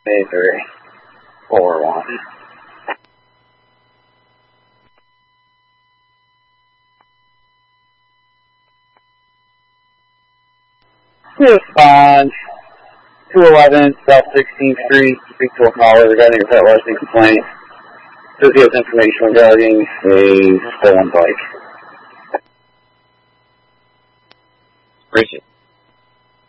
Mayberry 4-1. Response 211 South 16th Street, speak to a caller regarding a pet larceny complaint. Says he has information regarding a stolen bike. Bridget.